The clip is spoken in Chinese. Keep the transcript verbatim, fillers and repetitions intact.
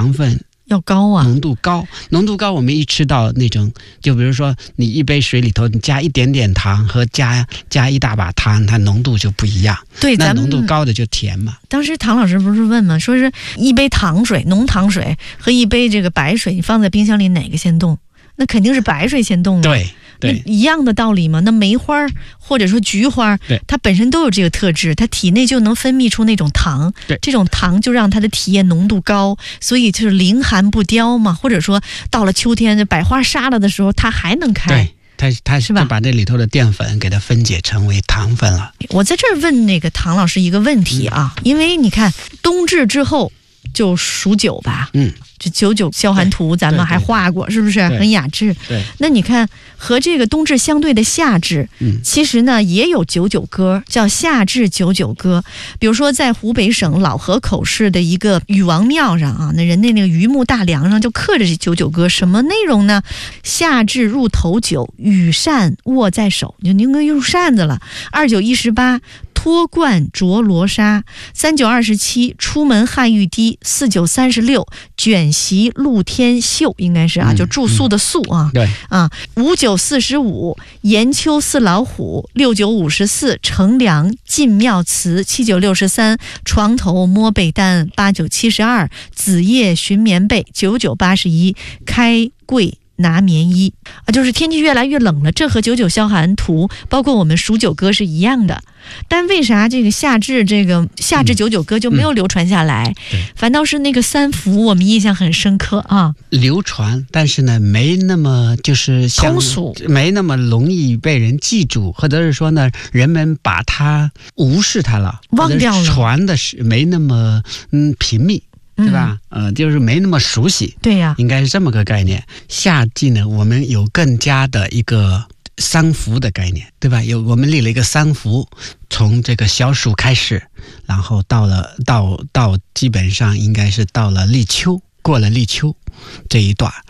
糖分要高啊， 浓度高，浓度高，我们一吃到那种，就比如说你一杯水里头你加一点点糖和加加一大把糖，它浓度就不一样。 对， 那浓度高的就甜嘛。 当时唐老师不是问吗？说是一杯糖水，浓糖水和一杯这个白水，你放在冰箱里哪个先冻？那肯定是白水先冻啊。 对。对， 一样的道理嘛。那梅花或者说菊花，它本身都有这个特质，它体内就能分泌出那种糖，这种糖就让它的体液浓度高，所以就是凌寒不凋嘛。或者说到了秋天百花杀了的时候，它还能开。 对，它它是把这里头的淀粉给它分解成为糖分了。 我在这儿问那个唐老师一个问题啊，嗯、因为你看冬至之后就数九吧， 嗯。 这九九消寒图咱们还画过，是不是很雅致？ 对。 那你看和这个冬至相对的夏至，嗯，其实呢也有九九歌，叫夏至九九歌。比如说在湖北省老河口市的一个禹王庙上啊，那人家那个榆木大梁上就刻着这九九歌，什么内容呢？夏至入头九，羽扇握在手，就您该用扇子了。二九一十八。脱冠着罗纱，三九二十七出门汗欲滴，四九三十六卷席露天秀，应该是啊，嗯、就住宿的宿啊， 嗯、对啊，五九四十五岩丘似老虎，六九五十四乘凉进庙祠，七九六十三床头摸被单，八九七十二子夜寻棉被，九九八十一开柜拿棉衣啊，就是天气越来越冷了，这和九九消寒图包括我们数九歌是一样的。但为啥这个夏至这个夏至九九歌就没有流传下来、嗯嗯、反倒是那个三伏我们印象很深刻啊， 流传，但是呢没那么就是通俗， 没那么容易被人记住，或者是说呢人们把它无视它了， 忘掉了， 传的是没那么嗯频密，对吧？嗯、呃，就是没那么熟悉。 对呀、啊， 应该是这么个概念。夏季呢，我们有更加的一个三伏的概念，对吧？有我们立了一个三伏，从这个小暑开始，然后到了到到基本上应该是到了立秋，过了立秋这一段。